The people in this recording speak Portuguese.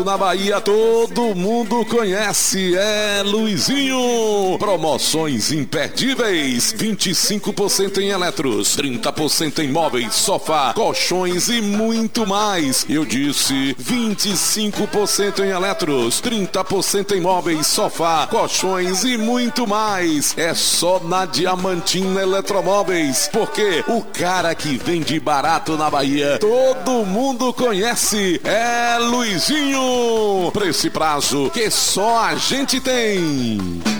Na Bahia todo mundo conhece, é Luizinho. Promoções imperdíveis, 25% em eletros, 30% em móveis, sofá, colchões e muito mais. Eu disse 25% em eletros, 30% em móveis, sofá, colchões e muito mais. É só na Diamantina Eletromóveis, porque o cara que vende barato na Bahia todo mundo conhece, é Luizinho. Preço e prazo que só a gente tem.